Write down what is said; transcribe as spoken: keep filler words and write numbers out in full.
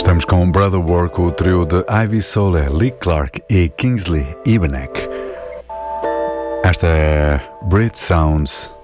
Estamos com Brother War, com o trio de Ivy Soler, Lee Clark e Kingsley Ebeneck. Esta é Brit Sounds